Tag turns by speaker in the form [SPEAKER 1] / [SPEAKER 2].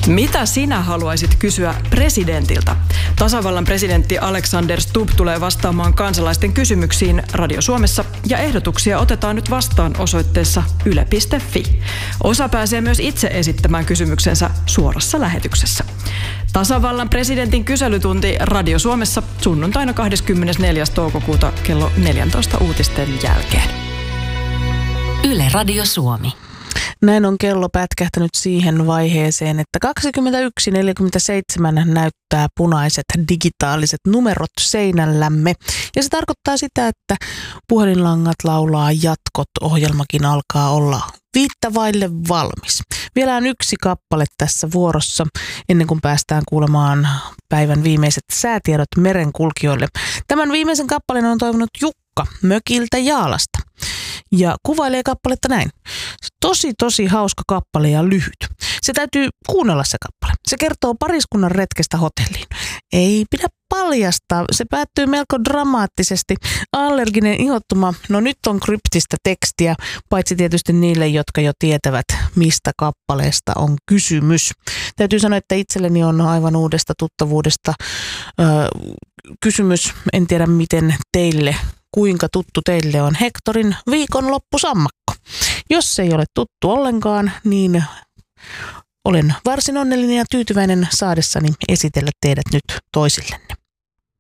[SPEAKER 1] Mitä sinä haluaisit kysyä presidentiltä? Tasavallan presidentti Alexander Stubb tulee vastaamaan kansalaisten kysymyksiin Radio Suomessa ja ehdotuksia otetaan nyt vastaan osoitteessa yle.fi. Osa pääsee myös itse esittämään kysymyksensä suorassa lähetyksessä. Tasavallan presidentin kyselytunti Radio Suomessa sunnuntaina 24. toukokuuta kello 14 uutisten jälkeen.
[SPEAKER 2] Yle Radio Suomi.
[SPEAKER 3] Näin on kello pätkähtänyt siihen vaiheeseen, että 21.47 näyttää punaiset digitaaliset numerot seinällämme. Ja se tarkoittaa sitä, että puhelinlangat laulaa jatkot, ohjelmakin alkaa olla viittä vaille valmis. Vielä on yksi kappale tässä vuorossa ennen kuin päästään kuulemaan päivän viimeiset säätiedot merenkulkijoille. Tämän viimeisen kappaleen on toivonut Jukka mökiltä Jaalasta. Ja kuvailee kappaletta näin. Tosi hauska kappale ja lyhyt. Se täytyy kuunnella se kappale. Se kertoo pariskunnan retkestä hotelliin. Ei pidä paljastaa. Se päättyy melko dramaattisesti. Allerginen ihottuma. No nyt on kryptistä tekstiä, paitsi tietysti niille, jotka jo tietävät, mistä kappaleesta on kysymys. Täytyy sanoa, että itselleni on aivan uudesta tuttavuudesta kysymys. En tiedä miten teille. Kuinka tuttu teille on Hectorin viikonloppusammakko? Jos se ei ole tuttu ollenkaan, niin olen varsin onnellinen ja tyytyväinen saadessani esitellä teidät nyt toisillenne.